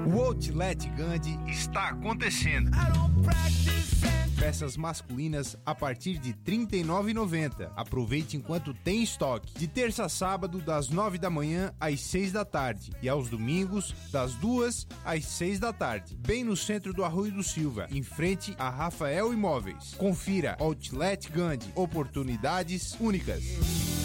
O Outlet Gandhi está acontecendo. Peças masculinas a partir de R$ 39,90. Aproveite enquanto tem estoque. De terça a sábado, das 9 da manhã às 6 da tarde. E aos domingos, das 2 às 6 da tarde. Bem no centro do Arroio do Silva, em frente a Rafael Imóveis. Confira Outlet Gandhi. Oportunidades únicas.